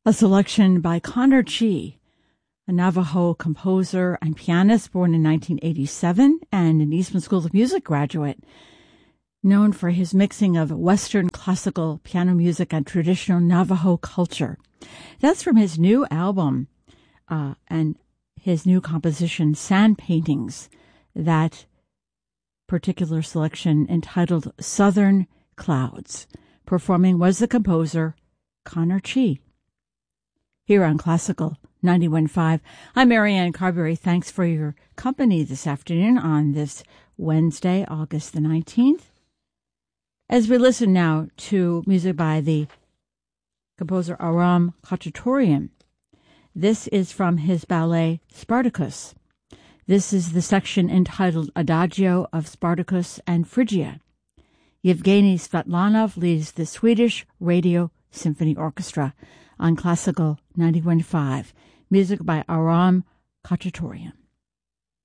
A selection by Connor Chi, a Navajo composer and pianist born in 1987 and an Eastman School of Music graduate, known for his mixing of Western classical piano music and traditional Navajo culture. That's from his new album and his new composition, Sand Paintings, that particular selection entitled Southern Clouds. Performing was the composer Connor Chi. Here on Classical 91.5, I'm Marianne Carberry. Thanks for your company this afternoon on this Wednesday, August the 19th. As we listen now to music by the composer Aram Khachaturian, this is from his ballet Spartacus. This is the section entitled Adagio of Spartacus and Phrygia. Yevgeny Svetlanov leads the Swedish Radio Symphony Orchestra on Classical 91.5. Music by Aram Khachaturian.